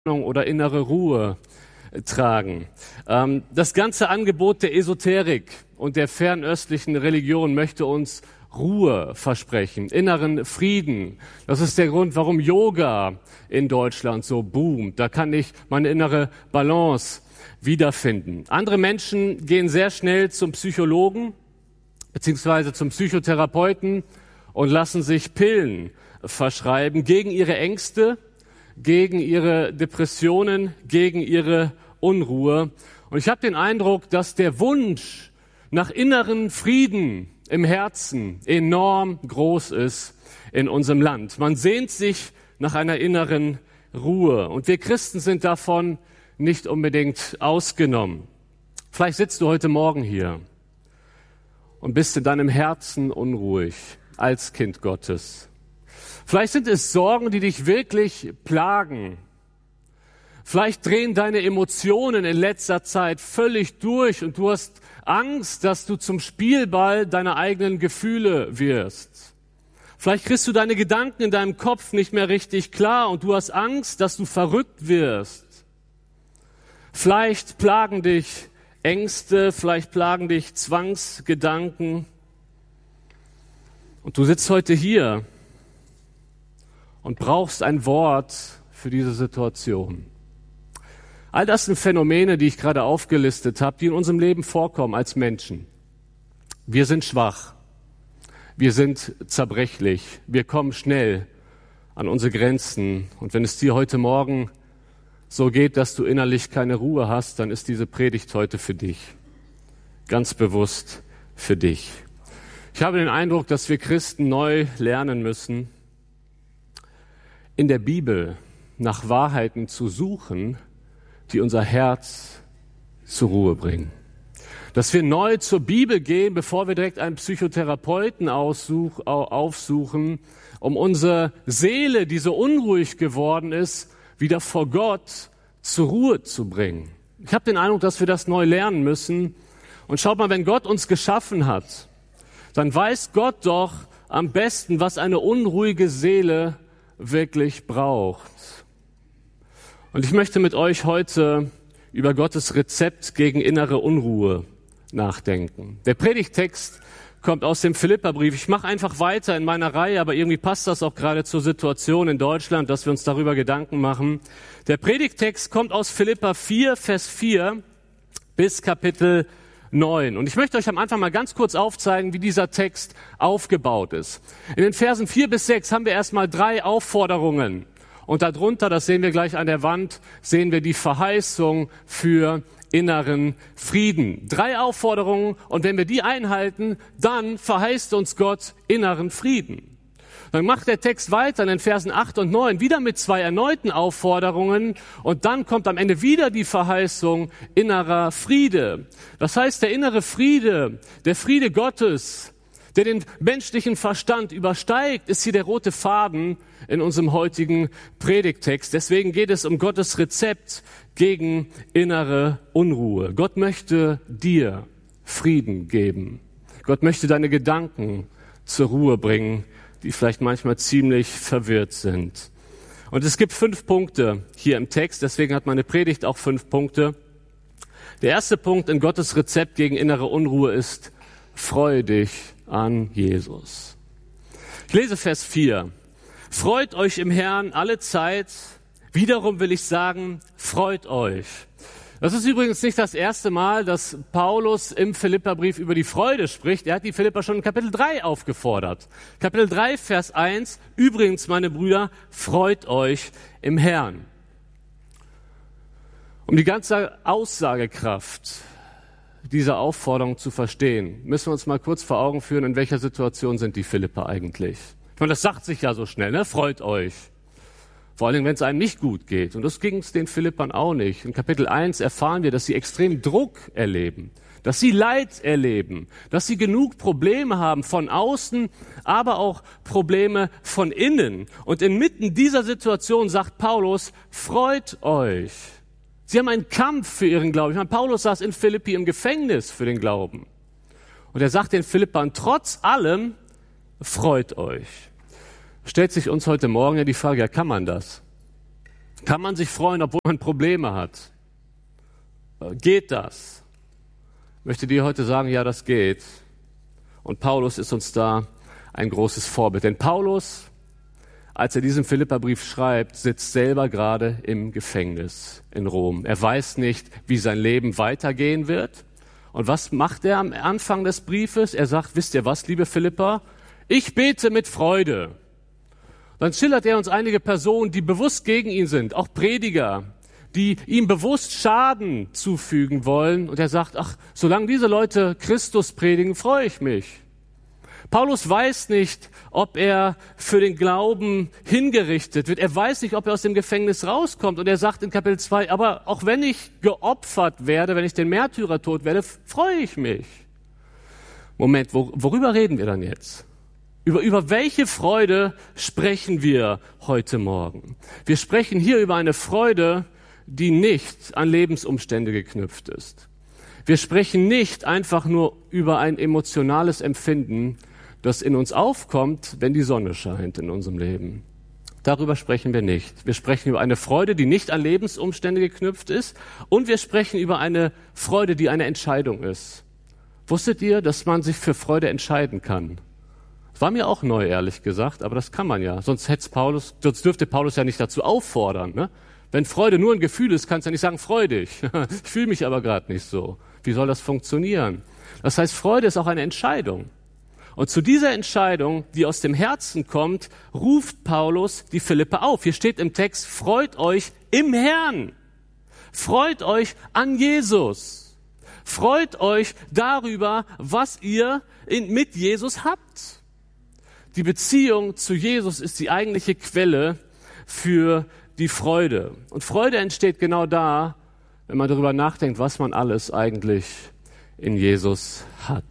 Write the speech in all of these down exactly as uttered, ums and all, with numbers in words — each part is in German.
oder innere Ruhe tragen. Ähm, das ganze Angebot der Esoterik und der fernöstlichen Religion möchte uns Ruhe versprechen, inneren Frieden. Das ist der Grund, warum Yoga in Deutschland so boomt. Da kann ich meine innere Balance wiederfinden. Andere Menschen gehen sehr schnell zum Psychologen beziehungsweise zum Psychotherapeuten und lassen sich Pillen verschreiben gegen ihre Ängste, gegen ihre Depressionen, gegen ihre Unruhe. Und ich habe den Eindruck, dass der Wunsch nach inneren Frieden im Herzen enorm groß ist in unserem Land. Man sehnt sich nach einer inneren Ruhe. Und wir Christen sind davon nicht unbedingt ausgenommen. Vielleicht sitzt du heute Morgen hier und bist in deinem Herzen unruhig als Kind Gottes. Vielleicht sind es Sorgen, die dich wirklich plagen. Vielleicht drehen deine Emotionen in letzter Zeit völlig durch und du hast Angst, dass du zum Spielball deiner eigenen Gefühle wirst. Vielleicht kriegst du deine Gedanken in deinem Kopf nicht mehr richtig klar und du hast Angst, dass du verrückt wirst. Vielleicht plagen dich Ängste, vielleicht plagen dich Zwangsgedanken. Und du sitzt heute hier und brauchst ein Wort für diese Situation. All das sind Phänomene, die ich gerade aufgelistet habe, die in unserem Leben vorkommen als Menschen. Wir sind schwach, wir sind zerbrechlich, wir kommen schnell an unsere Grenzen. Und wenn es dir heute Morgen so geht, dass du innerlich keine Ruhe hast, dann ist diese Predigt heute für dich, ganz bewusst für dich. Ich habe den Eindruck, dass wir Christen neu lernen müssen, in der Bibel nach Wahrheiten zu suchen, die unser Herz zur Ruhe bringen. Dass wir neu zur Bibel gehen, bevor wir direkt einen Psychotherapeuten aussuch, aufsuchen, um unsere Seele, die so unruhig geworden ist, wieder vor Gott zur Ruhe zu bringen. Ich habe den Eindruck, dass wir das neu lernen müssen. Und schaut mal, wenn Gott uns geschaffen hat, dann weiß Gott doch am besten, was eine unruhige Seele wirklich braucht. Und ich möchte mit euch heute über Gottes Rezept gegen innere Unruhe nachdenken. Der Predigttext kommt aus dem Philipperbrief. Ich mache einfach weiter in meiner Reihe, aber irgendwie passt das auch gerade zur Situation in Deutschland, dass wir uns darüber Gedanken machen. Der Predigttext kommt aus Philipper vier, Vers vier bis Kapitel neun. Und ich möchte euch am Anfang mal ganz kurz aufzeigen, wie dieser Text aufgebaut ist. In den Versen vier bis sechs haben wir erstmal drei Aufforderungen. Und darunter, das sehen wir gleich an der Wand, sehen wir die Verheißung für inneren Frieden. Drei Aufforderungen, und wenn wir die einhalten, dann verheißt uns Gott inneren Frieden. Dann macht der Text weiter in den Versen acht und neun wieder mit zwei erneuten Aufforderungen und dann kommt am Ende wieder die Verheißung innerer Friede. Das heißt, der innere Friede, der Friede Gottes, der den menschlichen Verstand übersteigt, ist hier der rote Faden in unserem heutigen Predigttext. Deswegen geht es um Gottes Rezept gegen innere Unruhe. Gott möchte dir Frieden geben. Gott möchte deine Gedanken zur Ruhe bringen, die vielleicht manchmal ziemlich verwirrt sind. Und es gibt fünf Punkte hier im Text, deswegen hat meine Predigt auch fünf Punkte. Der erste Punkt in Gottes Rezept gegen innere Unruhe ist: Freue dich an Jesus. Ich lese Vers vier. Freut euch im Herrn alle Zeit. Wiederum will ich sagen, freut euch. Das ist übrigens nicht das erste Mal, dass Paulus im Philipperbrief über die Freude spricht. Er hat die Philipper schon in Kapitel drei aufgefordert. Kapitel drei, Vers eins. Übrigens, meine Brüder, freut euch im Herrn. Um die ganze Aussagekraft diese Aufforderung zu verstehen, müssen wir uns mal kurz vor Augen führen, in welcher Situation sind die Philipper eigentlich. Ich meine, das sagt sich ja so schnell, ne? Freut euch. Vor allem, wenn es einem nicht gut geht. Und das ging es den Philippern auch nicht. In Kapitel eins erfahren wir, dass sie extrem Druck erleben, dass sie Leid erleben, dass sie genug Probleme haben von außen, aber auch Probleme von innen. Und inmitten dieser Situation sagt Paulus, freut euch. Sie haben einen Kampf für ihren Glauben. Ich meine, Paulus saß in Philippi im Gefängnis für den Glauben. Und er sagt den Philippern, trotz allem, freut euch. Stellt sich uns heute Morgen ja die Frage, ja, kann man das? Kann man sich freuen, obwohl man Probleme hat? Geht das? Ich möchte dir heute sagen, ja, das geht. Und Paulus ist uns da ein großes Vorbild. Denn Paulus, als er diesen Philipperbrief schreibt, sitzt selber gerade im Gefängnis in Rom. Er weiß nicht, wie sein Leben weitergehen wird. Und was macht er am Anfang des Briefes? Er sagt, wisst ihr was, liebe Philipper? Ich bete mit Freude. Dann schildert er uns einige Personen, die bewusst gegen ihn sind, auch Prediger, die ihm bewusst Schaden zufügen wollen. Und er sagt, ach, solange diese Leute Christus predigen, freue ich mich. Paulus weiß nicht, ob er für den Glauben hingerichtet wird. Er weiß nicht, ob er aus dem Gefängnis rauskommt. Und er sagt in Kapitel zwei, aber auch wenn ich geopfert werde, wenn ich den Märtyrertod werde, freue ich mich. Moment, wor- worüber reden wir dann jetzt? Über, über welche Freude sprechen wir heute Morgen? Wir sprechen hier über eine Freude, die nicht an Lebensumstände geknüpft ist. Wir sprechen nicht einfach nur über ein emotionales Empfinden, das in uns aufkommt, wenn die Sonne scheint in unserem Leben. Darüber sprechen wir nicht. Wir sprechen über eine Freude, die nicht an Lebensumstände geknüpft ist. Und wir sprechen über eine Freude, die eine Entscheidung ist. Wusstet ihr, dass man sich für Freude entscheiden kann? Das war mir auch neu, ehrlich gesagt, aber das kann man ja. Sonst hätte Paulus, sonst dürfte Paulus ja nicht dazu auffordern. Ne? Wenn Freude nur ein Gefühl ist, kannst du ja nicht sagen, freu dich. Ich fühle mich aber gerade nicht so. Wie soll das funktionieren? Das heißt, Freude ist auch eine Entscheidung. Und zu dieser Entscheidung, die aus dem Herzen kommt, ruft Paulus die Philipper auf. Hier steht im Text, freut euch im Herrn. Freut euch an Jesus. Freut euch darüber, was ihr in, mit Jesus habt. Die Beziehung zu Jesus ist die eigentliche Quelle für die Freude. Und Freude entsteht genau da, wenn man darüber nachdenkt, was man alles eigentlich in Jesus hat.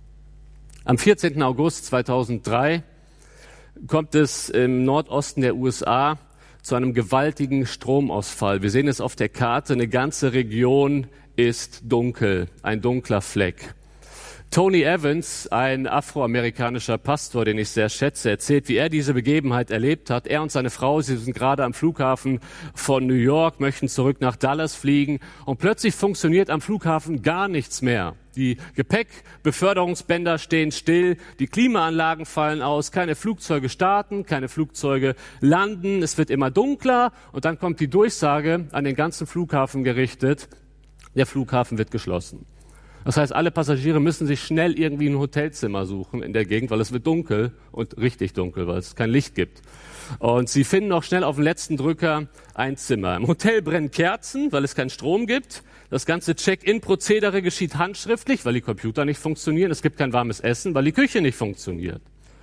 Am vierzehnten August zweitausenddrei kommt es im Nordosten der U S A zu einem gewaltigen Stromausfall. Wir sehen es auf der Karte, eine ganze Region ist dunkel, ein dunkler Fleck. Tony Evans, ein afroamerikanischer Pastor, den ich sehr schätze, erzählt, wie er diese Begebenheit erlebt hat. Er und seine Frau, sie sind gerade am Flughafen von New York, möchten zurück nach Dallas fliegen und plötzlich funktioniert am Flughafen gar nichts mehr. Die Gepäckbeförderungsbänder stehen still, die Klimaanlagen fallen aus, keine Flugzeuge starten, keine Flugzeuge landen, es wird immer dunkler und dann kommt die Durchsage an den ganzen Flughafen gerichtet, der Flughafen wird geschlossen. Das heißt, alle Passagiere müssen sich schnell irgendwie ein Hotelzimmer suchen in der Gegend, weil es wird dunkel und richtig dunkel, weil es kein Licht gibt. Und sie finden auch schnell auf den letzten Drücker ein Zimmer. Im Hotel brennen Kerzen, weil es keinen Strom gibt. Das ganze Check-in-Prozedere geschieht handschriftlich, weil die Computer nicht funktionieren. Es gibt kein warmes Essen, weil die Küche nicht funktioniert.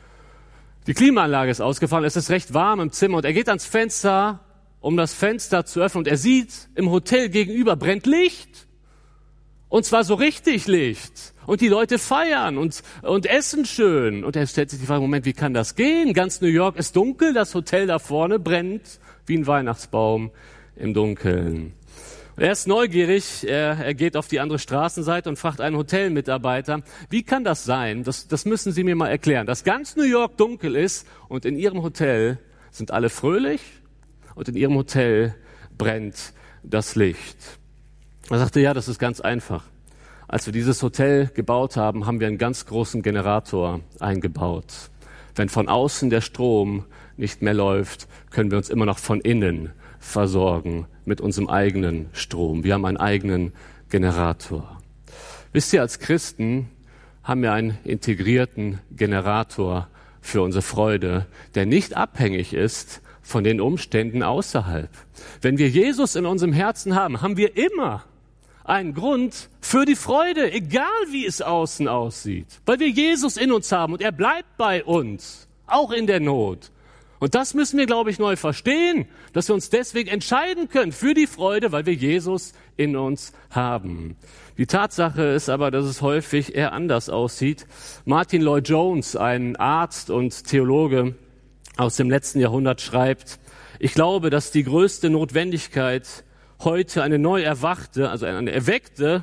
Die Klimaanlage ist ausgefallen, es ist recht warm im Zimmer und er geht ans Fenster, um das Fenster zu öffnen und er sieht, im Hotel gegenüber brennt Licht. Und zwar so richtig Licht. Und die Leute feiern und, und essen schön. Und er stellt sich die Frage, Moment, wie kann das gehen? Ganz New York ist dunkel, das Hotel da vorne brennt wie ein Weihnachtsbaum im Dunkeln. Und er ist neugierig, er, er geht auf die andere Straßenseite und fragt einen Hotelmitarbeiter, wie kann das sein? Das, das müssen Sie mir mal erklären, dass ganz New York dunkel ist und in Ihrem Hotel sind alle fröhlich und in Ihrem Hotel brennt das Licht. Er sagte, ja, das ist ganz einfach. Als wir dieses Hotel gebaut haben, haben wir einen ganz großen Generator eingebaut. Wenn von außen der Strom nicht mehr läuft, können wir uns immer noch von innen versorgen mit unserem eigenen Strom. Wir haben einen eigenen Generator. Wisst ihr, als Christen haben wir einen integrierten Generator für unsere Freude, der nicht abhängig ist von den Umständen außerhalb. Wenn wir Jesus in unserem Herzen haben, haben wir immer einen Grund für die Freude, egal wie es außen aussieht. Weil wir Jesus in uns haben und er bleibt bei uns, auch in der Not. Und das müssen wir, glaube ich, neu verstehen, dass wir uns deswegen entscheiden können für die Freude, weil wir Jesus in uns haben. Die Tatsache ist aber, dass es häufig eher anders aussieht. Martin Lloyd-Jones, ein Arzt und Theologe aus dem letzten Jahrhundert, schreibt, ich glaube, dass die größte Notwendigkeit heute eine neu erwachte, also eine erweckte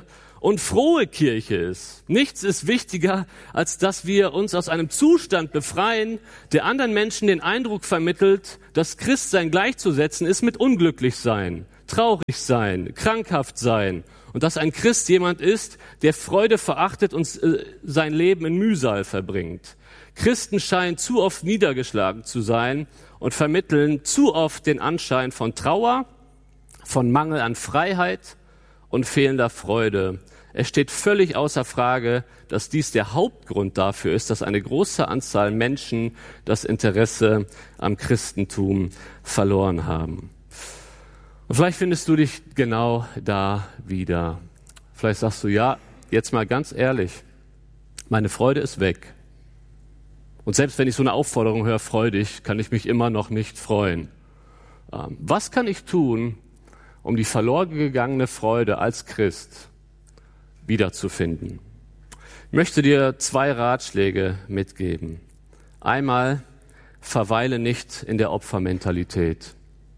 und frohe Kirche ist. Nichts ist wichtiger, als dass wir uns aus einem Zustand befreien, der anderen Menschen den Eindruck vermittelt, dass Christsein gleichzusetzen ist mit Unglücklichsein, traurig sein, krankhaft sein und dass ein Christ jemand ist, der Freude verachtet und äh, sein Leben in Mühsal verbringt. Christen scheinen zu oft niedergeschlagen zu sein und vermitteln zu oft den Anschein von Trauer, von Mangel an Freiheit und fehlender Freude. Es steht völlig außer Frage, dass dies der Hauptgrund dafür ist, dass eine große Anzahl Menschen das Interesse am Christentum verloren haben. Und vielleicht findest du dich genau da wieder. Vielleicht sagst du, ja, jetzt mal ganz ehrlich, meine Freude ist weg. Und selbst wenn ich so eine Aufforderung höre, freu dich, kann ich mich immer noch nicht freuen. Was kann ich tun, um die verloren gegangene Freude als Christ wiederzufinden? Ich möchte dir zwei Ratschläge mitgeben. Einmal, verweile nicht in der Opfermentalität.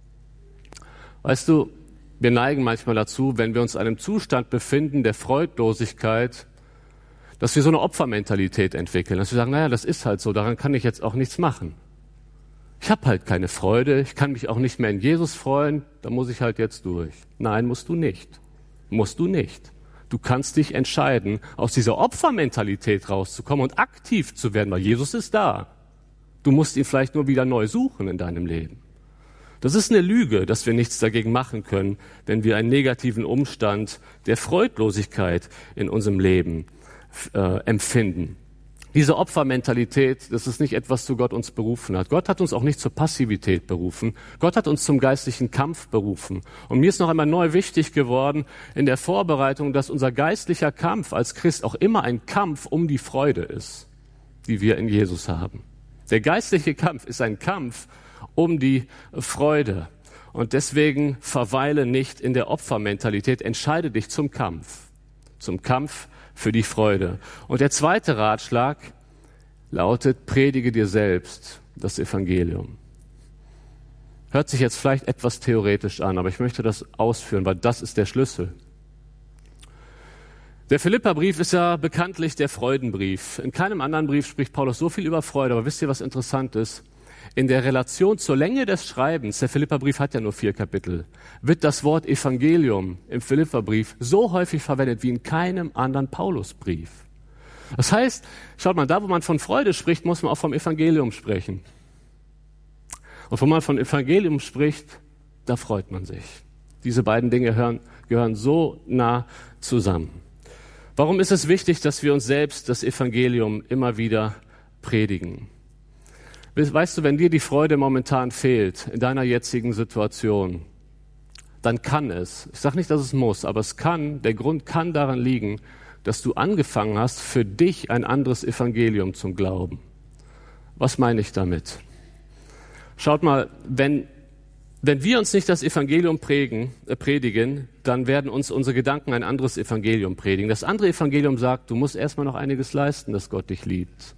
Weißt du, wir neigen manchmal dazu, wenn wir uns in einem Zustand befinden der Freudlosigkeit, dass wir so eine Opfermentalität entwickeln, dass wir sagen, naja, das ist halt so, daran kann ich jetzt auch nichts machen. Ich habe halt keine Freude, ich kann mich auch nicht mehr in Jesus freuen, da muss ich halt jetzt durch. Nein, musst du nicht. Musst du nicht. Du kannst dich entscheiden, aus dieser Opfermentalität rauszukommen und aktiv zu werden, weil Jesus ist da. Du musst ihn vielleicht nur wieder neu suchen in deinem Leben. Das ist eine Lüge, dass wir nichts dagegen machen können, wenn wir einen negativen Umstand der Freudlosigkeit in unserem Leben äh, empfinden. Diese Opfermentalität, das ist nicht etwas, zu Gott uns berufen hat. Gott hat uns auch nicht zur Passivität berufen. Gott hat uns zum geistlichen Kampf berufen. Und mir ist noch einmal neu wichtig geworden in der Vorbereitung, dass unser geistlicher Kampf als Christ auch immer ein Kampf um die Freude ist, die wir in Jesus haben. Der geistliche Kampf ist ein Kampf um die Freude. Und deswegen verweile nicht in der Opfermentalität, entscheide dich zum Kampf, zum Kampf für die Freude. Und der zweite Ratschlag lautet, predige dir selbst das Evangelium. Hört sich jetzt vielleicht etwas theoretisch an, aber ich möchte das ausführen, weil das ist der Schlüssel. Der Philipperbrief ist ja bekanntlich der Freudenbrief. In keinem anderen Brief spricht Paulus so viel über Freude, aber wisst ihr, was interessant ist? In der Relation zur Länge des Schreibens, der Philipperbrief hat ja nur vier Kapitel, wird das Wort Evangelium im Philipperbrief so häufig verwendet wie in keinem anderen Paulusbrief. Das heißt, schaut mal, da wo man von Freude spricht, muss man auch vom Evangelium sprechen. Und wenn man von Evangelium spricht, da freut man sich. Diese beiden Dinge gehören, gehören so nah zusammen. Warum ist es wichtig, dass wir uns selbst das Evangelium immer wieder predigen? Weißt du, wenn dir die Freude momentan fehlt in deiner jetzigen Situation, dann kann es, ich sage nicht, dass es muss, aber es kann, der Grund kann daran liegen, dass du angefangen hast, für dich ein anderes Evangelium zu glauben. Was meine ich damit? Schaut mal, wenn, wenn wir uns nicht das Evangelium prägen, äh, predigen, dann werden uns unsere Gedanken ein anderes Evangelium predigen. Das andere Evangelium sagt, du musst erstmal noch einiges leisten, dass Gott dich liebt.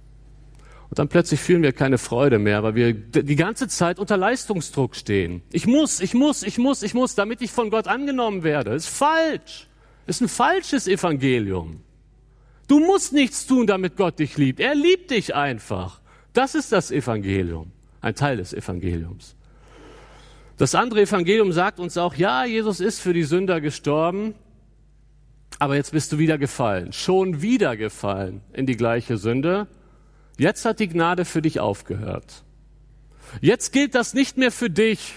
Und dann plötzlich fühlen wir keine Freude mehr, weil wir die ganze Zeit unter Leistungsdruck stehen. Ich muss, ich muss, ich muss, ich muss, damit ich von Gott angenommen werde. Das ist falsch. Das ist ein falsches Evangelium. Du musst nichts tun, damit Gott dich liebt. Er liebt dich einfach. Das ist das Evangelium. Ein Teil des Evangeliums. Das andere Evangelium sagt uns auch, ja, Jesus ist für die Sünder gestorben, aber jetzt bist du wieder gefallen. Schon wieder gefallen in die gleiche Sünde. Jetzt hat die Gnade für dich aufgehört. Jetzt gilt das nicht mehr für dich.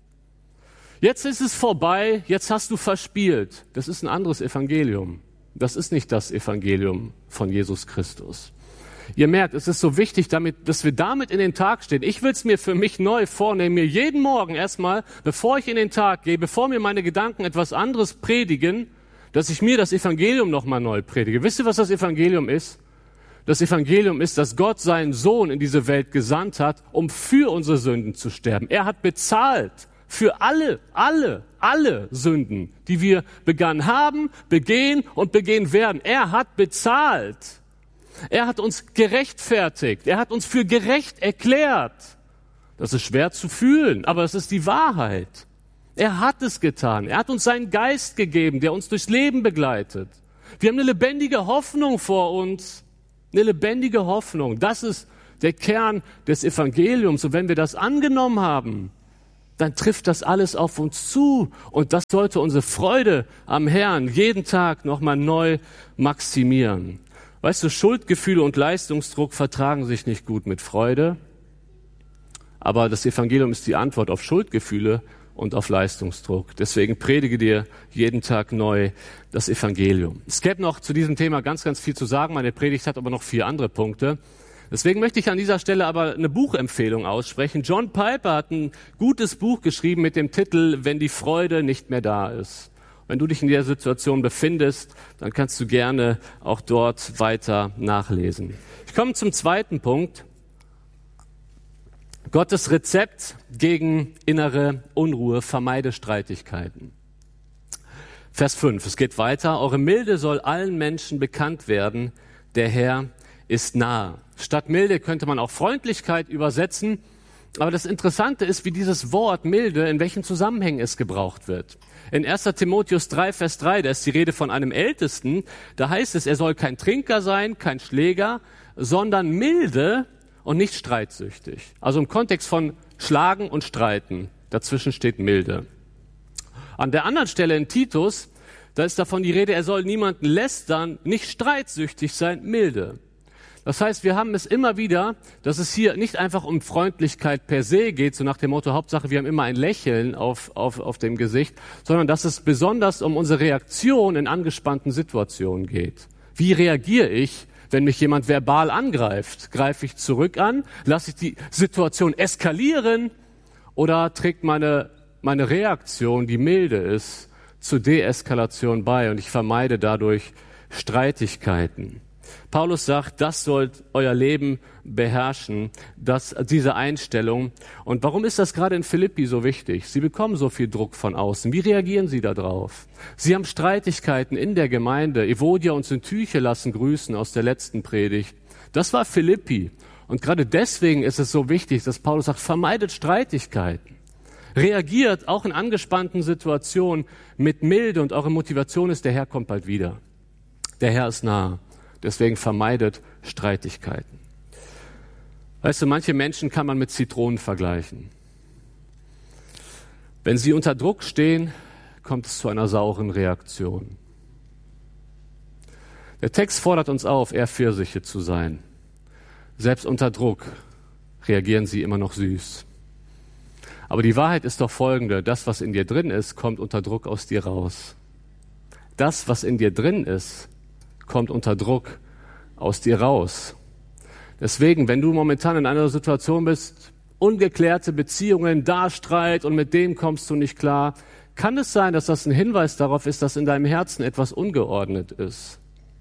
Jetzt ist es vorbei, jetzt hast du verspielt. Das ist ein anderes Evangelium. Das ist nicht das Evangelium von Jesus Christus. Ihr merkt, es ist so wichtig, damit, dass wir damit in den Tag stehen. Ich will es mir für mich neu vornehmen, mir jeden Morgen erstmal, bevor ich in den Tag gehe, bevor mir meine Gedanken etwas anderes predigen, dass ich mir das Evangelium nochmal neu predige. Wisst ihr, was das Evangelium ist? Das Evangelium ist, dass Gott seinen Sohn in diese Welt gesandt hat, um für unsere Sünden zu sterben. Er hat bezahlt für alle, alle, alle Sünden, die wir begangen haben, begehen und begehen werden. Er hat bezahlt. Er hat uns gerechtfertigt. Er hat uns für gerecht erklärt. Das ist schwer zu fühlen, aber es ist die Wahrheit. Er hat es getan. Er hat uns seinen Geist gegeben, der uns durchs Leben begleitet. Wir haben eine lebendige Hoffnung vor uns. Eine lebendige Hoffnung. Das ist der Kern des Evangeliums. Und wenn wir das angenommen haben, dann trifft das alles auf uns zu. Und das sollte unsere Freude am Herrn jeden Tag nochmal neu maximieren. Weißt du, Schuldgefühle und Leistungsdruck vertragen sich nicht gut mit Freude. Aber das Evangelium ist die Antwort auf Schuldgefühle und auf Leistungsdruck. Deswegen predige dir jeden Tag neu das Evangelium. Es gäbe noch zu diesem Thema ganz, ganz viel zu sagen. Meine Predigt hat aber noch vier andere Punkte. Deswegen möchte ich an dieser Stelle aber eine Buchempfehlung aussprechen. John Piper hat ein gutes Buch geschrieben mit dem Titel Wenn die Freude nicht mehr da ist. Wenn du dich in der Situation befindest, dann kannst du gerne auch dort weiter nachlesen. Ich komme zum zweiten Punkt. Gottes Rezept gegen innere Unruhe, vermeide Streitigkeiten. Vers fünf, es geht weiter. Eure Milde soll allen Menschen bekannt werden, der Herr ist nahe. Statt Milde könnte man auch Freundlichkeit übersetzen. Aber das Interessante ist, wie dieses Wort Milde, in welchen Zusammenhängen es gebraucht wird. In erster Timotheus drei, Vers drei, da ist die Rede von einem Ältesten. Da heißt es, er soll kein Trinker sein, kein Schläger, sondern milde und nicht streitsüchtig. Also im Kontext von Schlagen und Streiten. Dazwischen steht milde. An der anderen Stelle in Titus, da ist davon die Rede, er soll niemanden lästern, nicht streitsüchtig sein, milde. Das heißt, wir haben es immer wieder, dass es hier nicht einfach um Freundlichkeit per se geht, so nach dem Motto, Hauptsache wir haben immer ein Lächeln auf, auf, auf dem Gesicht, sondern dass es besonders um unsere Reaktion in angespannten Situationen geht. Wie reagiere ich, wenn mich jemand verbal angreift? Greife ich zurück an? Lasse ich die Situation eskalieren? Oder trägt meine, meine Reaktion, die milde ist, zur Deeskalation bei und ich vermeide dadurch Streitigkeiten? Paulus sagt, das sollt euer Leben beherrschen, das, diese Einstellung. Und warum ist das gerade in Philippi so wichtig? Sie bekommen so viel Druck von außen. Wie reagieren sie darauf? Sie haben Streitigkeiten in der Gemeinde. Evodia und Syntyche lassen grüßen aus der letzten Predigt. Das war Philippi. Und gerade deswegen ist es so wichtig, dass Paulus sagt, vermeidet Streitigkeiten. Reagiert auch in angespannten Situationen mit Milde und eure Motivation ist, der Herr kommt bald wieder. Der Herr ist nah. Deswegen vermeidet Streitigkeiten. Weißt du, manche Menschen kann man mit Zitronen vergleichen. Wenn sie unter Druck stehen, kommt es zu einer sauren Reaktion. Der Text fordert uns auf, eher Pfirsiche zu sein. Selbst unter Druck reagieren sie immer noch süß. Aber die Wahrheit ist doch folgende: Das, was in dir drin ist, kommt unter Druck aus dir raus. Das, was in dir drin ist, kommt unter Druck aus dir raus. Deswegen, wenn du momentan in einer Situation bist, ungeklärte Beziehungen, da Streit und mit dem kommst du nicht klar, kann es sein, dass das ein Hinweis darauf ist, dass in deinem Herzen etwas ungeordnet ist.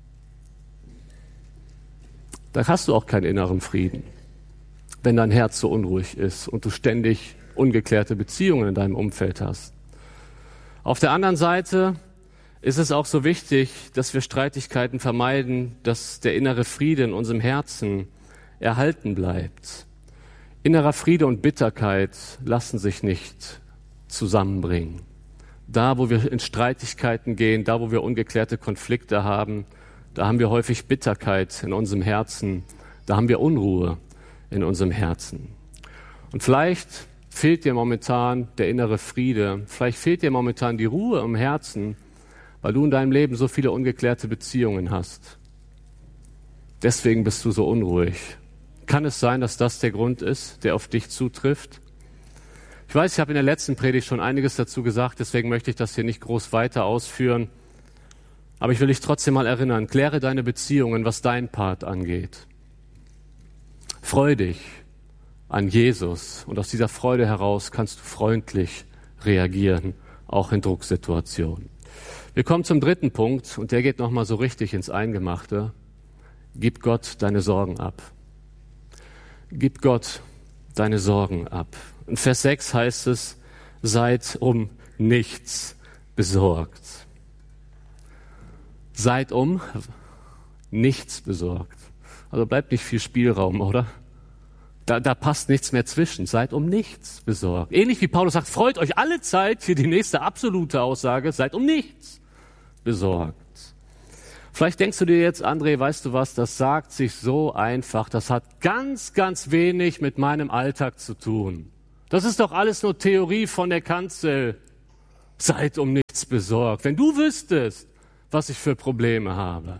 Da hast du auch keinen inneren Frieden, wenn dein Herz so unruhig ist und du ständig ungeklärte Beziehungen in deinem Umfeld hast. Auf der anderen Seite ist es auch so wichtig, dass wir Streitigkeiten vermeiden, dass der innere Friede in unserem Herzen erhalten bleibt. Innerer Friede und Bitterkeit lassen sich nicht zusammenbringen. Da, wo wir in Streitigkeiten gehen, da, wo wir ungeklärte Konflikte haben, da haben wir häufig Bitterkeit in unserem Herzen, da haben wir Unruhe in unserem Herzen. Und vielleicht fehlt dir momentan der innere Friede, vielleicht fehlt dir momentan die Ruhe im Herzen, weil du in deinem Leben so viele ungeklärte Beziehungen hast. Deswegen bist du so unruhig. Kann es sein, dass das der Grund ist, der auf dich zutrifft? Ich weiß, ich habe in der letzten Predigt schon einiges dazu gesagt, deswegen möchte ich das hier nicht groß weiter ausführen. Aber ich will dich trotzdem mal erinnern, kläre deine Beziehungen, was dein Part angeht. Freu dich an Jesus und aus dieser Freude heraus kannst du freundlich reagieren, auch in Drucksituationen. Wir kommen zum dritten Punkt und der geht nochmal so richtig ins Eingemachte. Gib Gott deine Sorgen ab. Gib Gott deine Sorgen ab. In Vers sechs heißt es, seid um nichts besorgt. Seid um nichts besorgt. Also bleibt nicht viel Spielraum, oder? Da, da passt nichts mehr zwischen. Seid um nichts besorgt. Ähnlich wie Paulus sagt, freut euch alle Zeit, hier die nächste absolute Aussage, seid um nichts besorgt. Vielleicht denkst du dir jetzt, André, weißt du was, das sagt sich so einfach, das hat ganz, ganz wenig mit meinem Alltag zu tun. Das ist doch alles nur Theorie von der Kanzel. Seid um nichts besorgt. Wenn du wüsstest, was ich für Probleme habe.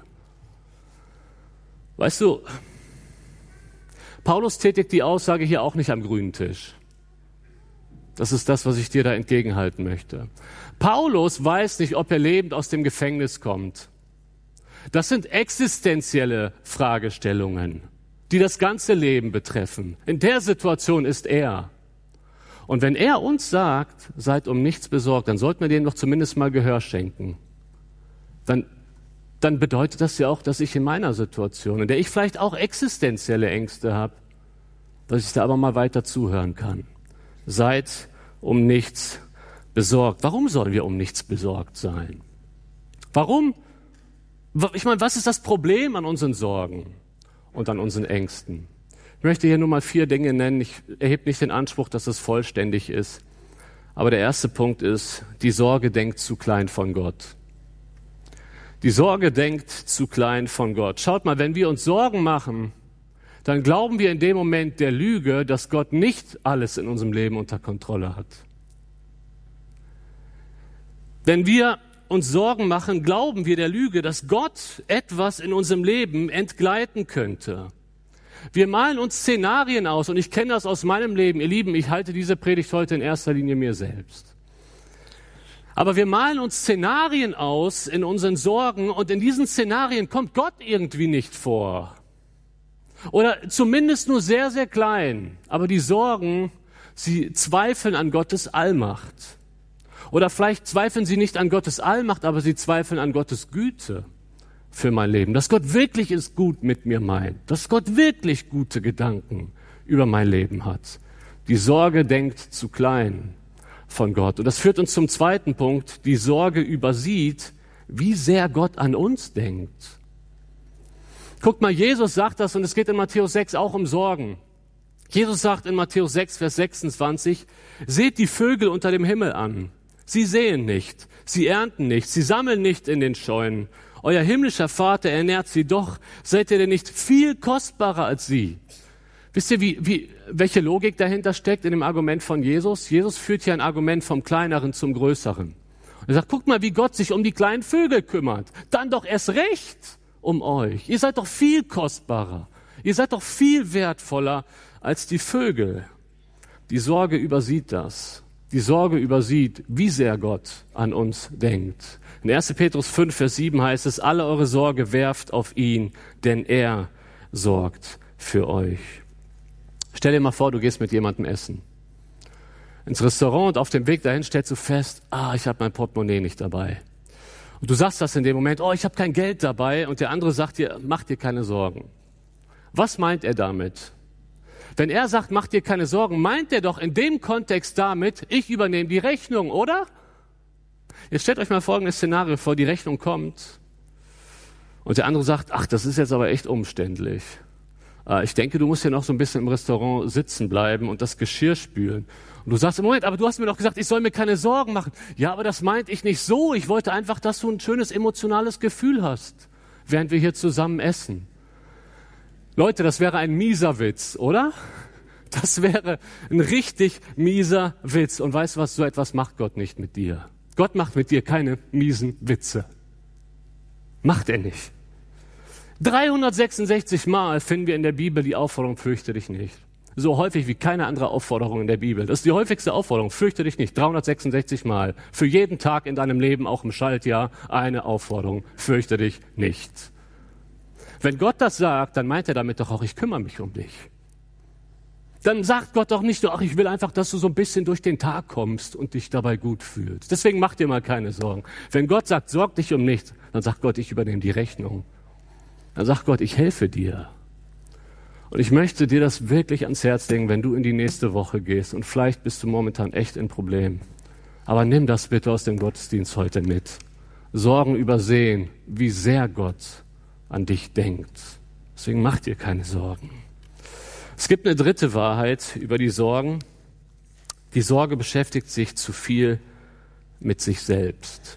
Weißt du, Paulus tätigt die Aussage hier auch nicht am grünen Tisch. Das ist das, was ich dir da entgegenhalten möchte. Paulus weiß nicht, ob er lebend aus dem Gefängnis kommt. Das sind existenzielle Fragestellungen, die das ganze Leben betreffen. In der Situation ist er. Und wenn er uns sagt, seid um nichts besorgt, dann sollten wir dem doch zumindest mal Gehör schenken. Dann, dann bedeutet das ja auch, dass ich in meiner Situation, in der ich vielleicht auch existenzielle Ängste habe, dass ich da aber mal weiter zuhören kann. Seid um nichts besorgt. Warum sollen wir um nichts besorgt sein? Warum? Ich meine, was ist das Problem an unseren Sorgen und an unseren Ängsten? Ich möchte hier nur mal vier Dinge nennen. Ich erhebe nicht den Anspruch, dass es vollständig ist. Aber der erste Punkt ist, die Sorge denkt zu klein von Gott. Die Sorge denkt zu klein von Gott. Schaut mal, wenn wir uns Sorgen machen, dann glauben wir in dem Moment der Lüge, dass Gott nicht alles in unserem Leben unter Kontrolle hat. Wenn wir uns Sorgen machen, glauben wir der Lüge, dass Gott etwas in unserem Leben entgleiten könnte. Wir malen uns Szenarien aus und ich kenne das aus meinem Leben. Ihr Lieben, ich halte diese Predigt heute in erster Linie mir selbst. Aber wir malen uns Szenarien aus in unseren Sorgen und in diesen Szenarien kommt Gott irgendwie nicht vor. Oder zumindest nur sehr, sehr klein. Aber die Sorgen, sie zweifeln an Gottes Allmacht. Oder vielleicht zweifeln sie nicht an Gottes Allmacht, aber sie zweifeln an Gottes Güte für mein Leben. Dass Gott wirklich es gut mit mir meint. Dass Gott wirklich gute Gedanken über mein Leben hat. Die Sorge denkt zu klein von Gott. Und das führt uns zum zweiten Punkt. Die Sorge übersieht, wie sehr Gott an uns denkt. Guckt mal, Jesus sagt das und es geht in Matthäus sechs auch um Sorgen. Jesus sagt in Matthäus sechs, Vers sechsundzwanzig, seht die Vögel unter dem Himmel an. Sie säen nicht, sie ernten nicht, sie sammeln nicht in den Scheunen. Euer himmlischer Vater ernährt sie doch. Seid ihr denn nicht viel kostbarer als sie? Wisst ihr, wie, wie, welche Logik dahinter steckt in dem Argument von Jesus? Jesus führt hier ein Argument vom Kleineren zum Größeren. Er sagt, guckt mal, wie Gott sich um die kleinen Vögel kümmert. Dann doch erst recht um euch. Ihr seid doch viel kostbarer. Ihr seid doch viel wertvoller als die Vögel. Die Sorge übersieht das. Die Sorge übersieht, wie sehr Gott an uns denkt. In erster Petrus fünf, Vers sieben heißt es, alle eure Sorge werft auf ihn, denn er sorgt für euch. Stell dir mal vor, du gehst mit jemandem essen. Ins Restaurant und auf dem Weg dahin stellst du fest, ah, ich habe mein Portemonnaie nicht dabei. Und du sagst das in dem Moment, oh, ich habe kein Geld dabei. Und der andere sagt dir, mach dir keine Sorgen. Was meint er damit? Wenn er sagt, mach dir keine Sorgen, meint er doch in dem Kontext damit, ich übernehme die Rechnung, oder? Jetzt stellt euch mal folgendes Szenario vor, die Rechnung kommt und der andere sagt, ach, das ist jetzt aber echt umständlich. Ich denke, du musst ja noch so ein bisschen im Restaurant sitzen bleiben und das Geschirr spülen. Und du sagst, Moment, aber du hast mir doch gesagt, ich soll mir keine Sorgen machen. Ja, aber das meinte ich nicht so. Ich wollte einfach, dass du ein schönes emotionales Gefühl hast, während wir hier zusammen essen. Leute, das wäre ein mieser Witz, oder? Das wäre ein richtig mieser Witz. Und weißt du was, so etwas macht Gott nicht mit dir. Gott macht mit dir keine miesen Witze. Macht er nicht. dreihundertsechsundsechzig Mal finden wir in der Bibel die Aufforderung, fürchte dich nicht. So häufig wie keine andere Aufforderung in der Bibel. Das ist die häufigste Aufforderung, fürchte dich nicht. dreihundertsechsundsechzig Mal. Für jeden Tag in deinem Leben, auch im Schaltjahr, eine Aufforderung, fürchte dich nicht. Wenn Gott das sagt, dann meint er damit doch auch, ich kümmere mich um dich. Dann sagt Gott doch nicht nur, ach, ich will einfach, dass du so ein bisschen durch den Tag kommst und dich dabei gut fühlst. Deswegen mach dir mal keine Sorgen. Wenn Gott sagt, sorg dich um nichts, dann sagt Gott, ich übernehme die Rechnung. Dann sagt Gott, ich helfe dir. Und ich möchte dir das wirklich ans Herz legen, wenn du in die nächste Woche gehst. Und vielleicht bist du momentan echt in Problemen. Aber nimm das bitte aus dem Gottesdienst heute mit. Sorgen übersehen, wie sehr Gott an dich denkt. Deswegen mach dir keine Sorgen. Es gibt eine dritte Wahrheit über die Sorgen. Die Sorge beschäftigt sich zu viel mit sich selbst.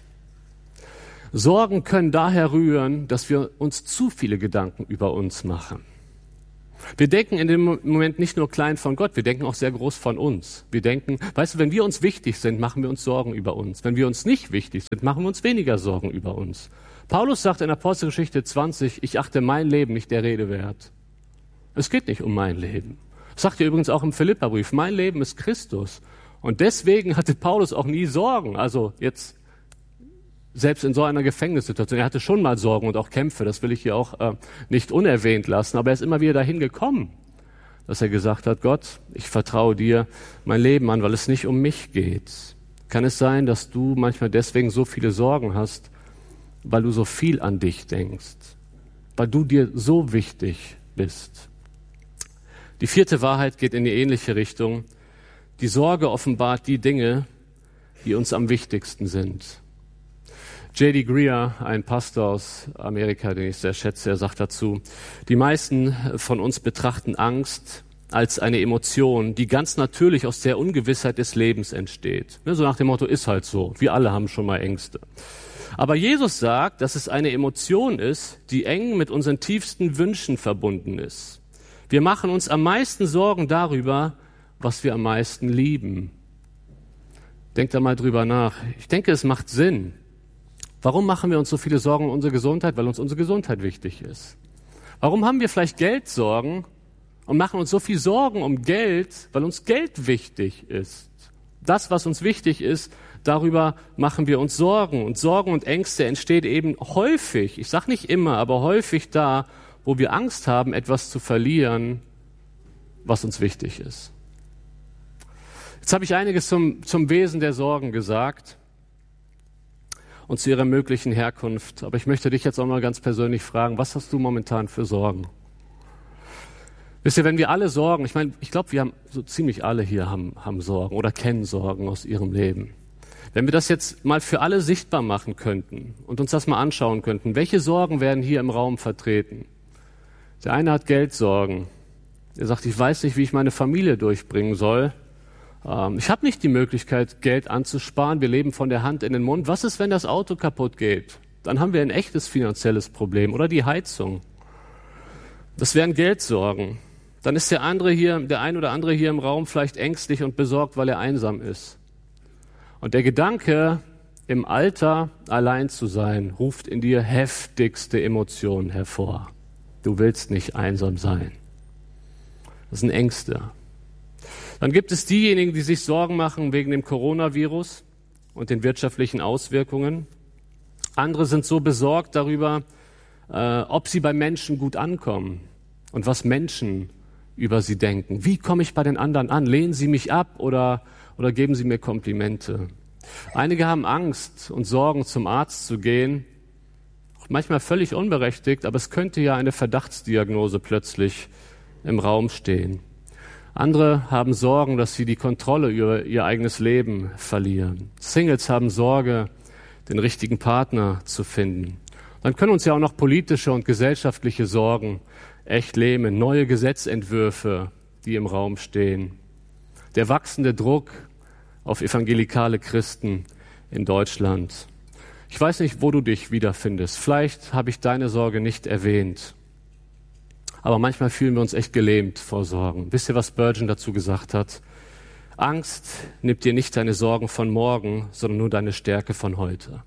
Sorgen können daher rühren, dass wir uns zu viele Gedanken über uns machen. Wir denken in dem Moment nicht nur klein von Gott, wir denken auch sehr groß von uns. Wir denken, weißt du, wenn wir uns wichtig sind, machen wir uns Sorgen über uns. Wenn wir uns nicht wichtig sind, machen wir uns weniger Sorgen über uns. Paulus sagt in Apostelgeschichte zwanzig, ich achte mein Leben nicht der Rede wert. Es geht nicht um mein Leben. Das sagt er übrigens auch im Philipperbrief, mein Leben ist Christus. Und deswegen hatte Paulus auch nie Sorgen. Also jetzt selbst in so einer Gefängnissituation. Er hatte schon mal Sorgen und auch Kämpfe, das will ich hier auch äh, nicht unerwähnt lassen. Aber er ist immer wieder dahin gekommen, dass er gesagt hat, Gott, ich vertraue dir mein Leben an, weil es nicht um mich geht. Kann es sein, dass du manchmal deswegen so viele Sorgen hast, weil du so viel an dich denkst, weil du dir so wichtig bist? Die vierte Wahrheit geht in die ähnliche Richtung. Die Sorge offenbart die Dinge, die uns am wichtigsten sind. J D Greer, ein Pastor aus Amerika, den ich sehr schätze, er sagt dazu, die meisten von uns betrachten Angst als eine Emotion, die ganz natürlich aus der Ungewissheit des Lebens entsteht. So nach dem Motto, ist halt so. Wir alle haben schon mal Ängste. Aber Jesus sagt, dass es eine Emotion ist, die eng mit unseren tiefsten Wünschen verbunden ist. Wir machen uns am meisten Sorgen darüber, was wir am meisten lieben. Denkt da mal drüber nach. Ich denke, es macht Sinn. Warum machen wir uns so viele Sorgen um unsere Gesundheit? Weil uns unsere Gesundheit wichtig ist. Warum haben wir vielleicht Geldsorgen und machen uns so viel Sorgen um Geld? Weil uns Geld wichtig ist. Das, was uns wichtig ist, darüber machen wir uns Sorgen. Und Sorgen und Ängste entstehen eben häufig, ich sage nicht immer, aber häufig da, wo wir Angst haben, etwas zu verlieren, was uns wichtig ist. Jetzt habe ich einiges zum, zum Wesen der Sorgen gesagt und zu ihrer möglichen Herkunft. Aber ich möchte dich jetzt auch mal ganz persönlich fragen, was hast du momentan für Sorgen? Wisst ihr, wenn wir alle Sorgen, ich meine, ich glaube, wir haben so ziemlich alle hier haben, haben Sorgen oder kennen Sorgen aus ihrem Leben. Wenn wir das jetzt mal für alle sichtbar machen könnten und uns das mal anschauen könnten, welche Sorgen werden hier im Raum vertreten? Der eine hat Geldsorgen. Er sagt, ich weiß nicht, wie ich meine Familie durchbringen soll. Ich habe nicht die Möglichkeit, Geld anzusparen. Wir leben von der Hand in den Mund. Was ist, wenn das Auto kaputt geht? Dann haben wir ein echtes finanzielles Problem. Oder die Heizung. Das wären Geldsorgen. Dann ist der andere hier, der ein oder andere hier im Raum vielleicht ängstlich und besorgt, weil er einsam ist. Und der Gedanke, im Alter allein zu sein, ruft in dir heftigste Emotionen hervor. Du willst nicht einsam sein. Das sind Ängste. Dann gibt es diejenigen, die sich Sorgen machen wegen dem Coronavirus und den wirtschaftlichen Auswirkungen. Andere sind so besorgt darüber, äh, ob sie bei Menschen gut ankommen und was Menschen über sie denken. Wie komme ich bei den anderen an? Lehnen sie mich ab oder, oder geben sie mir Komplimente? Einige haben Angst und Sorgen, zum Arzt zu gehen. Manchmal völlig unberechtigt, aber es könnte ja eine Verdachtsdiagnose plötzlich im Raum stehen. Andere haben Sorgen, dass sie die Kontrolle über ihr eigenes Leben verlieren. Singles haben Sorge, den richtigen Partner zu finden. Dann können uns ja auch noch politische und gesellschaftliche Sorgen echt lähmen. Neue Gesetzentwürfe, die im Raum stehen. Der wachsende Druck auf evangelikale Christen in Deutschland. Ich weiß nicht, wo du dich wiederfindest. Vielleicht habe ich deine Sorge nicht erwähnt. Aber manchmal fühlen wir uns echt gelähmt vor Sorgen. Wisst ihr, was Spurgeon dazu gesagt hat? Angst nimmt dir nicht deine Sorgen von morgen, sondern nur deine Stärke von heute.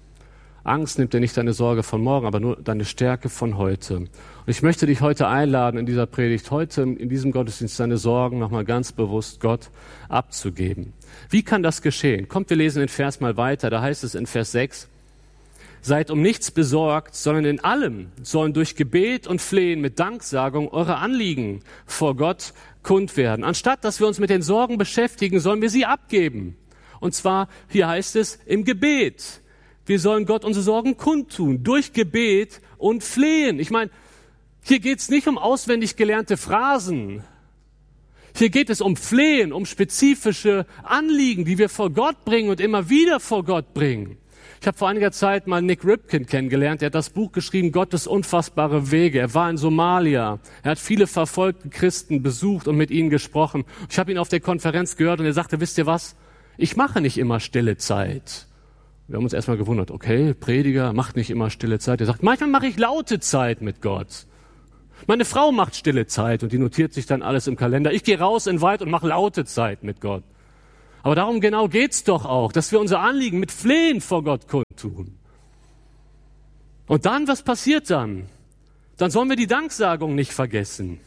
Angst nimmt dir nicht deine Sorge von morgen, aber nur deine Stärke von heute. Und ich möchte dich heute einladen, in dieser Predigt, heute in diesem Gottesdienst deine Sorgen nochmal ganz bewusst Gott abzugeben. Wie kann das geschehen? Kommt, wir lesen den Vers mal weiter. Da heißt es in Vers sechs, seid um nichts besorgt, sondern in allem sollen durch Gebet und Flehen mit Danksagung eure Anliegen vor Gott kund werden. Anstatt, dass wir uns mit den Sorgen beschäftigen, sollen wir sie abgeben. Und zwar, hier heißt es, im Gebet. Wir sollen Gott unsere Sorgen kundtun, durch Gebet und Flehen. Ich meine, hier geht's nicht um auswendig gelernte Phrasen. Hier geht es um Flehen, um spezifische Anliegen, die wir vor Gott bringen und immer wieder vor Gott bringen. Ich habe vor einiger Zeit mal Nick Ripken kennengelernt. Er hat das Buch geschrieben, Gottes unfassbare Wege. Er war in Somalia. Er hat viele verfolgte Christen besucht und mit ihnen gesprochen. Ich habe ihn auf der Konferenz gehört und er sagte, wisst ihr was? Ich mache nicht immer stille Zeit. Wir haben uns erstmal gewundert, okay, Prediger macht nicht immer stille Zeit. Er sagt, manchmal mache ich laute Zeit mit Gott. Meine Frau macht stille Zeit und die notiert sich dann alles im Kalender. Ich gehe raus in den Wald und mache laute Zeit mit Gott. Aber darum genau geht's doch auch, dass wir unser Anliegen mit Flehen vor Gott kundtun. Und dann, was passiert dann? Dann sollen wir die Danksagung nicht vergessen.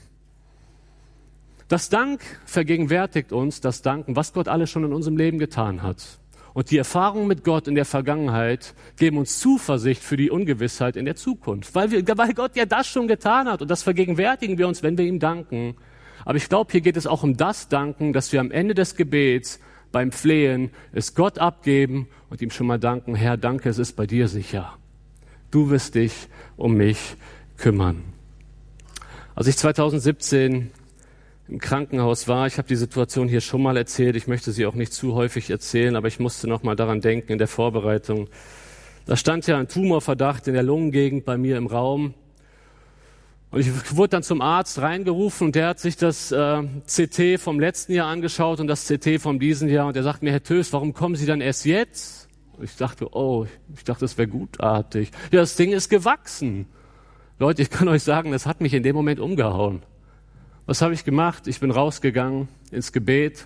Das Dank vergegenwärtigt uns, das Danken, was Gott alles schon in unserem Leben getan hat. Und die Erfahrungen mit Gott in der Vergangenheit geben uns Zuversicht für die Ungewissheit in der Zukunft. Weil, wir, weil Gott ja das schon getan hat und das vergegenwärtigen wir uns, wenn wir ihm danken. Aber ich glaube, hier geht es auch um das Danken, dass wir am Ende des Gebets beim Flehen es Gott abgeben und ihm schon mal danken, Herr, danke, es ist bei dir sicher. Du wirst dich um mich kümmern. Als ich zwanzig siebzehn im Krankenhaus war, ich habe die Situation hier schon mal erzählt, ich möchte sie auch nicht zu häufig erzählen, aber ich musste noch mal daran denken in der Vorbereitung. Da stand ja ein Tumorverdacht in der Lungengegend bei mir im Raum. Und ich wurde dann zum Arzt reingerufen und der hat sich das äh, C T vom letzten Jahr angeschaut und das C T vom diesen Jahr und er sagt mir, Herr Tös, warum kommen Sie dann erst jetzt? Und ich dachte, oh, ich dachte, das wäre gutartig. Ja, das Ding ist gewachsen. Leute, ich kann euch sagen, das hat mich in dem Moment umgehauen. Was habe ich gemacht? Ich bin rausgegangen ins Gebet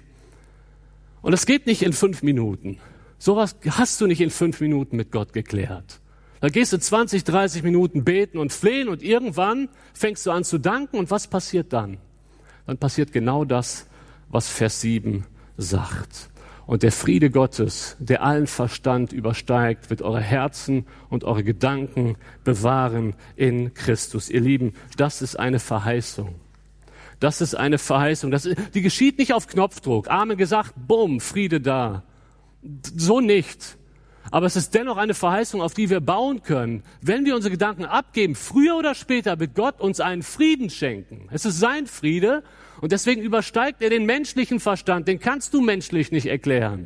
und das geht nicht in fünf Minuten. Sowas hast du nicht in fünf Minuten mit Gott geklärt. Da gehst du zwanzig, dreißig Minuten beten und flehen und irgendwann fängst du an zu danken und was passiert dann? Dann passiert genau das, was Vers sieben sagt. Und der Friede Gottes, der allen Verstand übersteigt, wird eure Herzen und eure Gedanken bewahren in Christus. Ihr Lieben, das ist eine Verheißung. Das ist eine Verheißung. Das ist, die geschieht nicht auf Knopfdruck. Amen gesagt, bumm, Friede da. So nicht. Aber es ist dennoch eine Verheißung, auf die wir bauen können. Wenn wir unsere Gedanken abgeben, früher oder später wird Gott uns einen Frieden schenken. Es ist sein Friede und deswegen übersteigt er den menschlichen Verstand. Den kannst du menschlich nicht erklären.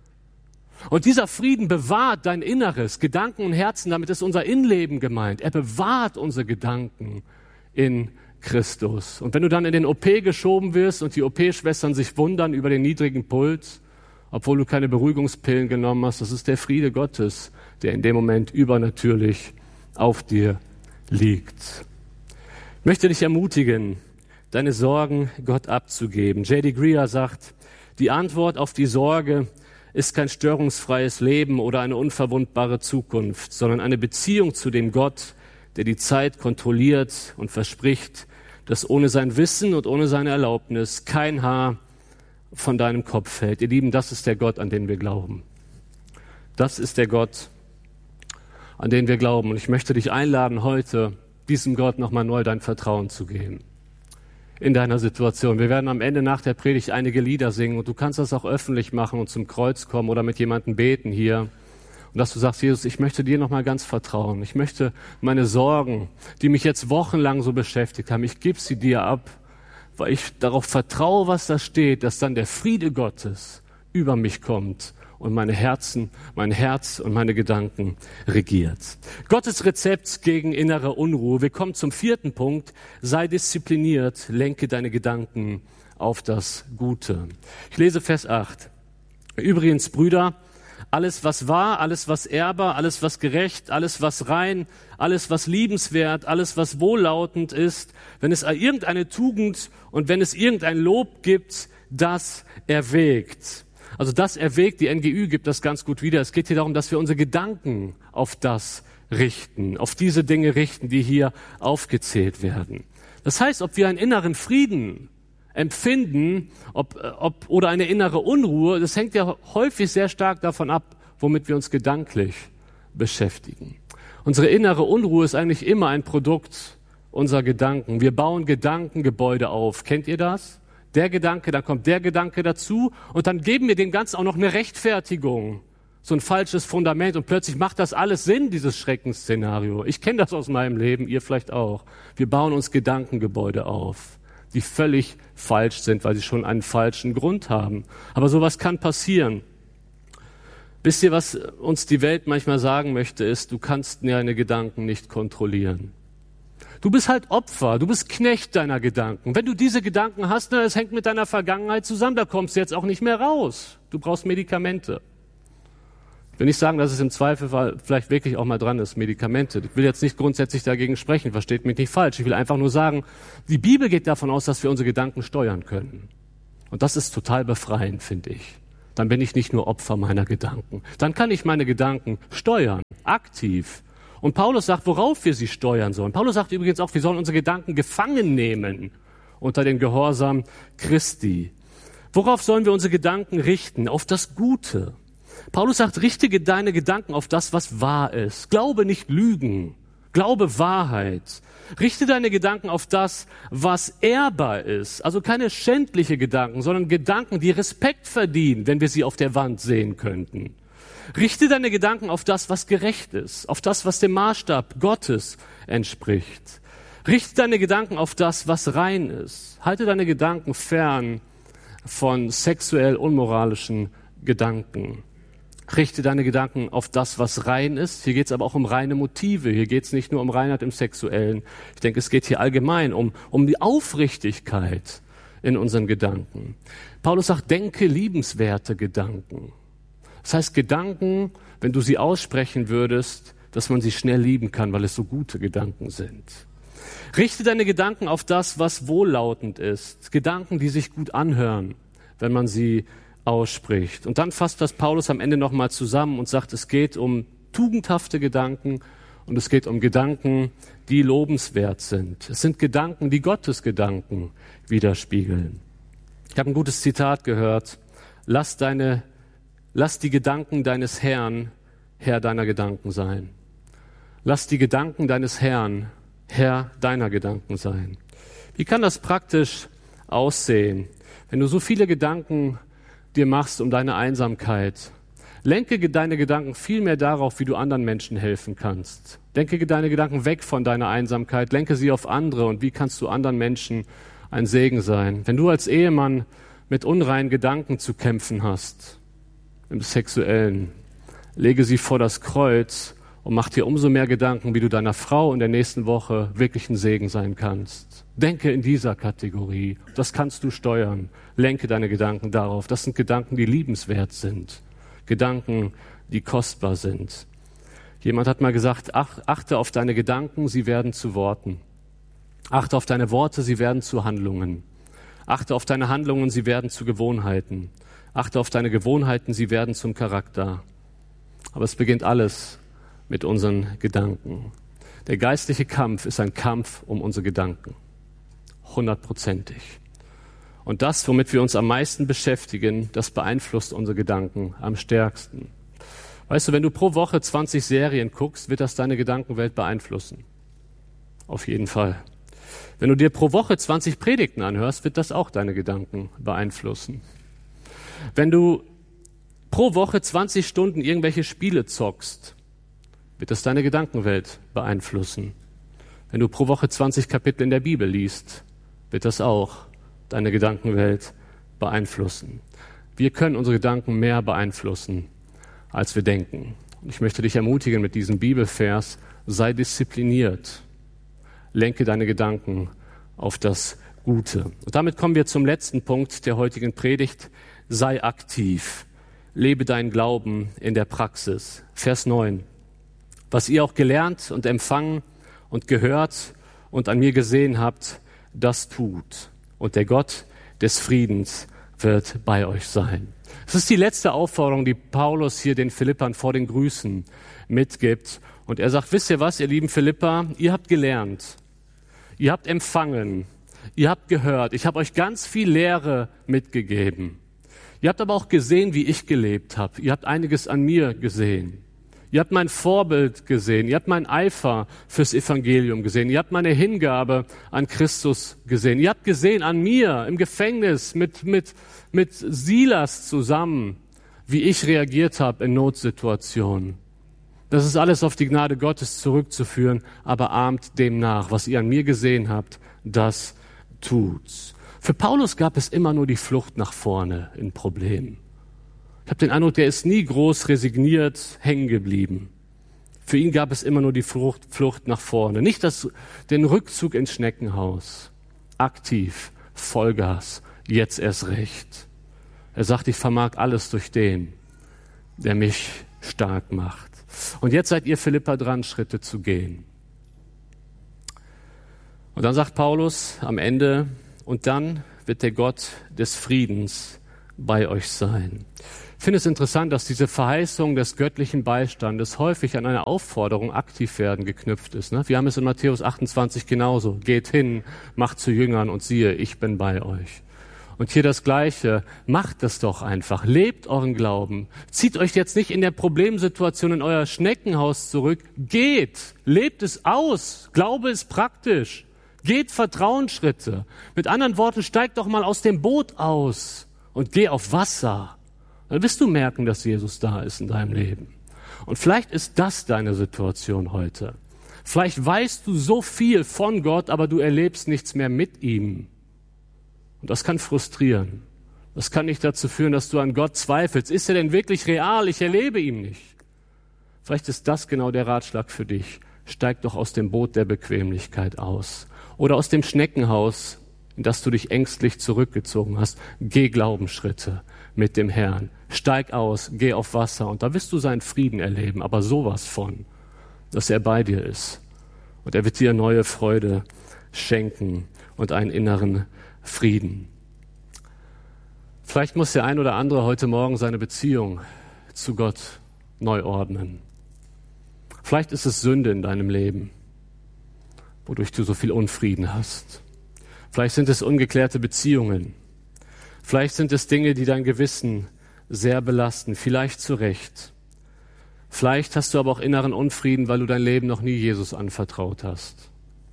Und dieser Frieden bewahrt dein Inneres, Gedanken und Herzen. Damit ist unser Innenleben gemeint. Er bewahrt unsere Gedanken in Christus. Und wenn du dann in den O P geschoben wirst und die O P-Schwestern sich wundern über den niedrigen Puls, obwohl du keine Beruhigungspillen genommen hast, das ist der Friede Gottes, der in dem Moment übernatürlich auf dir liegt. Ich möchte dich ermutigen, deine Sorgen Gott abzugeben. J D Greer sagt, die Antwort auf die Sorge ist kein störungsfreies Leben oder eine unverwundbare Zukunft, sondern eine Beziehung zu dem Gott, der die Zeit kontrolliert und verspricht, dass ohne sein Wissen und ohne seine Erlaubnis kein Haar von deinem Kopf fällt. Ihr Lieben, das ist der Gott, an den wir glauben. Das ist der Gott, an den wir glauben. Und ich möchte dich einladen, heute diesem Gott nochmal neu dein Vertrauen zu geben. In deiner Situation. Wir werden am Ende nach der Predigt einige Lieder singen und du kannst das auch öffentlich machen und zum Kreuz kommen oder mit jemandem beten hier. Und dass du sagst, Jesus, ich möchte dir nochmal ganz vertrauen. Ich möchte meine Sorgen, die mich jetzt wochenlang so beschäftigt haben, ich gebe sie dir ab, weil ich darauf vertraue, was da steht, dass dann der Friede Gottes über mich kommt und meine Herzen, mein Herz und meine Gedanken regiert. Gottes Rezept gegen innere Unruhe. Wir kommen zum vierten Punkt. Sei diszipliniert, lenke deine Gedanken auf das Gute. Ich lese Vers acht. Übrigens, Brüder, alles, was wahr, alles, was ehrbar, alles, was gerecht, alles, was rein, alles, was liebenswert, alles, was wohllautend ist, wenn es irgendeine Tugend und wenn es irgendein Lob gibt, das erwägt. Also das erwägt, die N G Ü gibt das ganz gut wieder. Es geht hier darum, dass wir unsere Gedanken auf das richten, auf diese Dinge richten, die hier aufgezählt werden. Das heißt, ob wir einen inneren Frieden empfinden, ob, ob, oder eine innere Unruhe, das hängt ja häufig sehr stark davon ab, womit wir uns gedanklich beschäftigen. Unsere innere Unruhe ist eigentlich immer ein Produkt unserer Gedanken. Wir bauen Gedankengebäude auf. Kennt ihr das? Der Gedanke, dann kommt der Gedanke dazu und dann geben wir dem Ganzen auch noch eine Rechtfertigung. So ein falsches Fundament und plötzlich macht das alles Sinn, dieses Schreckensszenario. Ich kenne das aus meinem Leben, ihr vielleicht auch. Wir bauen uns Gedankengebäude auf. die völlig falsch sind, weil sie schon einen falschen Grund haben. Aber sowas kann passieren. Wisst ihr, was uns die Welt manchmal sagen möchte, ist, du kannst deine Gedanken nicht kontrollieren. Du bist halt Opfer, du bist Knecht deiner Gedanken. Wenn du diese Gedanken hast, na, das hängt mit deiner Vergangenheit zusammen, da kommst du jetzt auch nicht mehr raus. Du brauchst Medikamente. Ich will nicht sagen, dass es im Zweifel vielleicht wirklich auch mal dran ist, Medikamente. Ich will jetzt nicht grundsätzlich dagegen sprechen, versteht mich nicht falsch. Ich will einfach nur sagen, die Bibel geht davon aus, dass wir unsere Gedanken steuern können. Und das ist total befreiend, finde ich. Dann bin ich nicht nur Opfer meiner Gedanken. Dann kann ich meine Gedanken steuern, aktiv. Und Paulus sagt, worauf wir sie steuern sollen. Paulus sagt übrigens auch, wir sollen unsere Gedanken gefangen nehmen unter den Gehorsam Christi. Worauf sollen wir unsere Gedanken richten? Auf das Gute. Paulus sagt, richte deine Gedanken auf das, was wahr ist. Glaube nicht Lügen. Glaube Wahrheit. Richte deine Gedanken auf das, was ehrbar ist. Also keine schändliche Gedanken, sondern Gedanken, die Respekt verdienen, wenn wir sie auf der Wand sehen könnten. Richte deine Gedanken auf das, was gerecht ist, auf das, was dem Maßstab Gottes entspricht. Richte deine Gedanken auf das, was rein ist. Halte deine Gedanken fern von sexuell unmoralischen Gedanken. Richte deine Gedanken auf das, was rein ist. Hier geht es aber auch um reine Motive. Hier geht es nicht nur um Reinheit im Sexuellen. Ich denke, es geht hier allgemein um, um die Aufrichtigkeit in unseren Gedanken. Paulus sagt, denke liebenswerte Gedanken. Das heißt, Gedanken, wenn du sie aussprechen würdest, dass man sie schnell lieben kann, weil es so gute Gedanken sind. Richte deine Gedanken auf das, was wohllautend ist. Gedanken, die sich gut anhören, wenn man sie ausspricht. Und dann fasst das Paulus am Ende nochmal zusammen und sagt, es geht um tugendhafte Gedanken und es geht um Gedanken, die lobenswert sind. Es sind Gedanken, die Gottes Gedanken widerspiegeln. Ich habe ein gutes Zitat gehört. Lass deine, lass die Gedanken deines Herrn Herr deiner Gedanken sein. Lass die Gedanken deines Herrn Herr deiner Gedanken sein. Wie kann das praktisch aussehen, wenn du so viele Gedanken dir machst um deine Einsamkeit? Lenke deine Gedanken viel mehr darauf, wie du anderen Menschen helfen kannst. Denke deine Gedanken weg von deiner Einsamkeit, lenke sie auf andere und wie kannst du anderen Menschen ein Segen sein. Wenn du als Ehemann mit unreinen Gedanken zu kämpfen hast, im Sexuellen, lege sie vor das Kreuz und mach dir umso mehr Gedanken, wie du deiner Frau in der nächsten Woche wirklich ein Segen sein kannst. Denke in dieser Kategorie. Das kannst du steuern. Lenke deine Gedanken darauf. Das sind Gedanken, die liebenswert sind. Gedanken, die kostbar sind. Jemand hat mal gesagt, ach, achte auf deine Gedanken, sie werden zu Worten. Achte auf deine Worte, sie werden zu Handlungen. Achte auf deine Handlungen, sie werden zu Gewohnheiten. Achte auf deine Gewohnheiten, sie werden zum Charakter. Aber es beginnt alles mit unseren Gedanken. Der geistliche Kampf ist ein Kampf um unsere Gedanken. Hundertprozentig. Und das, womit wir uns am meisten beschäftigen, das beeinflusst unsere Gedanken am stärksten. Weißt du, wenn du pro Woche zwanzig Serien guckst, wird das deine Gedankenwelt beeinflussen. Auf jeden Fall. Wenn du dir pro Woche zwanzig Predigten anhörst, wird das auch deine Gedanken beeinflussen. Wenn du pro Woche zwanzig Stunden irgendwelche Spiele zockst, wird das deine Gedankenwelt beeinflussen. Wenn du pro Woche zwanzig Kapitel in der Bibel liest, wird das auch deine Gedankenwelt beeinflussen. Wir können unsere Gedanken mehr beeinflussen, als wir denken. Und ich möchte dich ermutigen mit diesem Bibelvers, sei diszipliniert. Lenke deine Gedanken auf das Gute. Und damit kommen wir zum letzten Punkt der heutigen Predigt. Sei aktiv. Lebe deinen Glauben in der Praxis. Vers neun. Was ihr auch gelernt und empfangen und gehört und an mir gesehen habt, das tut. Und der Gott des Friedens wird bei euch sein. Es ist die letzte Aufforderung, die Paulus hier den Philippern vor den Grüßen mitgibt. Und er sagt, wisst ihr was, ihr lieben Philipper, ihr habt gelernt, ihr habt empfangen, ihr habt gehört, ich habe euch ganz viel Lehre mitgegeben. Ihr habt aber auch gesehen, wie ich gelebt habe. Ihr habt einiges an mir gesehen. Ihr habt mein Vorbild gesehen, ihr habt meinen Eifer fürs Evangelium gesehen, ihr habt meine Hingabe an Christus gesehen, ihr habt gesehen an mir im Gefängnis mit, mit, mit Silas zusammen, wie ich reagiert habe in Notsituationen. Das ist alles auf die Gnade Gottes zurückzuführen, aber ahmt dem nach. Was ihr an mir gesehen habt, das tut's. Für Paulus gab es immer nur die Flucht nach vorne in Problemen. Ich habe den Eindruck, der ist nie groß resigniert hängen geblieben. Für ihn gab es immer nur die Flucht, Flucht nach vorne. Nicht das, den Rückzug ins Schneckenhaus. Aktiv, Vollgas, jetzt erst recht. Er sagt, ich vermag alles durch den, der mich stark macht. Und jetzt seid ihr Philipper dran, Schritte zu gehen. Und dann sagt Paulus am Ende, und dann wird der Gott des Friedens bei euch sein. Ich finde es interessant, dass diese Verheißung des göttlichen Beistandes häufig an eine Aufforderung, aktiv werden, geknüpft ist. Wir haben es in Matthäus achtundzwanzig genauso. Geht hin, macht zu Jüngern und siehe, ich bin bei euch. Und hier das Gleiche. Macht es doch einfach. Lebt euren Glauben. Zieht euch jetzt nicht in der Problemsituation in euer Schneckenhaus zurück. Geht. Lebt es aus. Glaube ist praktisch. Geht Vertrauensschritte. Mit anderen Worten, steig doch mal aus dem Boot aus und geh auf Wasser. Dann wirst du merken, dass Jesus da ist in deinem Leben. Und vielleicht ist das deine Situation heute. Vielleicht weißt du so viel von Gott, aber du erlebst nichts mehr mit ihm. Und das kann frustrieren. Das kann nicht dazu führen, dass du an Gott zweifelst. Ist er denn wirklich real? Ich erlebe ihn nicht. Vielleicht ist das genau der Ratschlag für dich. Steig doch aus dem Boot der Bequemlichkeit aus. Oder aus dem Schneckenhaus, in das du dich ängstlich zurückgezogen hast. Geh Glaubensschritte mit dem Herrn. Steig aus, geh auf Wasser und da wirst du seinen Frieden erleben, aber sowas von, dass er bei dir ist. Und er wird dir neue Freude schenken und einen inneren Frieden. Vielleicht muss der ein oder andere heute Morgen seine Beziehung zu Gott neu ordnen. Vielleicht ist es Sünde in deinem Leben, wodurch du so viel Unfrieden hast. Vielleicht sind es ungeklärte Beziehungen. Vielleicht sind es Dinge, die dein Gewissen sehr belasten, vielleicht zu Recht. Vielleicht hast du aber auch inneren Unfrieden, weil du dein Leben noch nie Jesus anvertraut hast.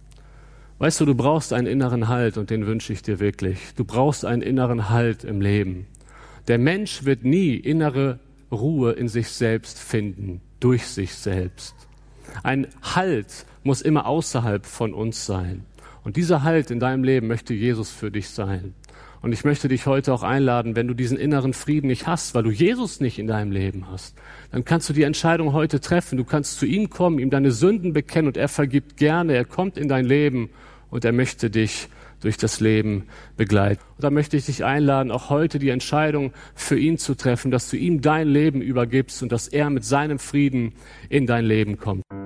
Weißt du, du brauchst einen inneren Halt und den wünsche ich dir wirklich. Du brauchst einen inneren Halt im Leben. Der Mensch wird nie innere Ruhe in sich selbst finden, durch sich selbst. Ein Halt muss immer außerhalb von uns sein. Und dieser Halt in deinem Leben möchte Jesus für dich sein. Und ich möchte dich heute auch einladen, wenn du diesen inneren Frieden nicht hast, weil du Jesus nicht in deinem Leben hast, dann kannst du die Entscheidung heute treffen. Du kannst zu ihm kommen, ihm deine Sünden bekennen und er vergibt gerne. Er kommt in dein Leben und er möchte dich durch das Leben begleiten. Und da möchte ich dich einladen, auch heute die Entscheidung für ihn zu treffen, dass du ihm dein Leben übergibst und dass er mit seinem Frieden in dein Leben kommt.